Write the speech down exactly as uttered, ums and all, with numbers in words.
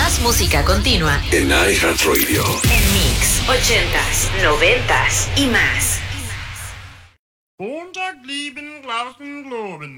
Más música continua en iHeartRadio. En Mix ochentas, noventas y más. Montag lieben Glauben globen.